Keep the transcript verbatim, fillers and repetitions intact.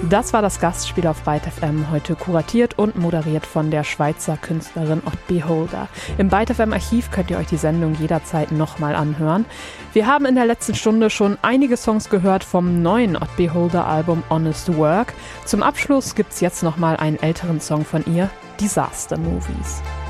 Das war das Gastspiel auf Byte F M, heute kuratiert und moderiert von der Schweizer Künstlerin Odd Beholder. Im Byte F M Archiv könnt ihr euch die Sendung jederzeit nochmal anhören. Wir haben in der letzten Stunde schon einige Songs gehört vom neuen Odd Beholder Album Honest Work. Zum Abschluss gibt's jetzt nochmal einen älteren Song von ihr, Disaster Movies.